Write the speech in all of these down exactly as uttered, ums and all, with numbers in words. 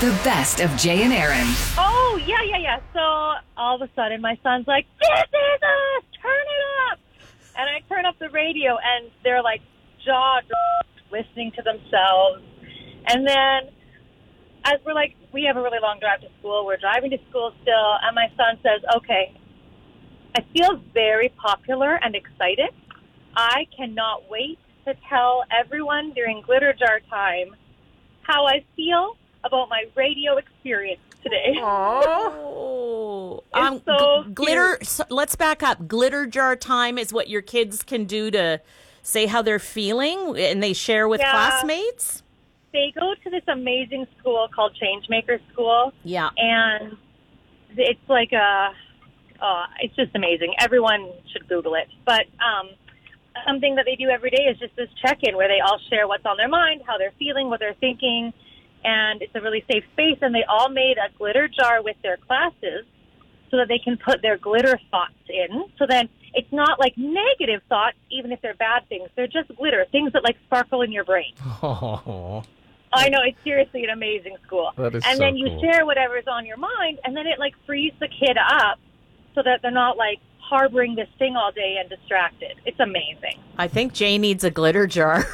The best of Jay and Aaron. Oh, yeah, yeah, yeah. So all of a sudden my son's like, this is us, turn it up. And I turn up the radio and they're like jaw dropped, listening to themselves. And then as we're like, we have a really long drive to school. We're driving to school still. And my son says, okay, I feel very popular and excited. I cannot wait to tell everyone during Glitter Jar time how I feel about my radio experience today. Oh, um, It's so gl- glitter. So let's back up. Glitter jar time is what your kids can do to say how they're feeling, and they share with Yeah. classmates. They go to this amazing school called Changemaker School. Yeah. And it's like a, uh, it's just amazing. Everyone should Google it. But um, something that they do every day is just this check-in where they all share what's on their mind, how they're feeling, what they're thinking. And it's a really safe space. And they all made a glitter jar with their classes so that they can put their glitter thoughts in. So then it's not like negative thoughts, even if they're bad things. They're just glitter, things that like sparkle in your brain. Oh, I know, it's seriously an amazing school. That is and so then you cool. share whatever's on your mind, and then it like frees the kid up so that they're not like harboring this thing all day and distracted. It's amazing. I think Jay needs a glitter jar.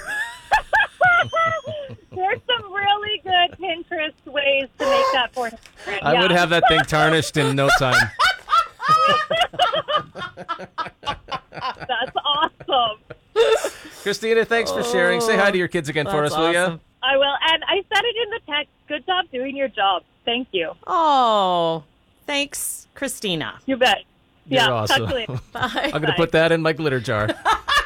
There's some really good Pinterest ways to make that for him. I Yeah. would have that thing tarnished in no time. That's awesome. Christina, thanks for sharing. Say hi to your kids again for us, That's will you? awesome. I will. And I said it in the text. Good job doing your job. Thank you. Oh, thanks, Christina. You bet. You're yeah, awesome. talk to you later. Bye. I'm going to put that in my glitter jar.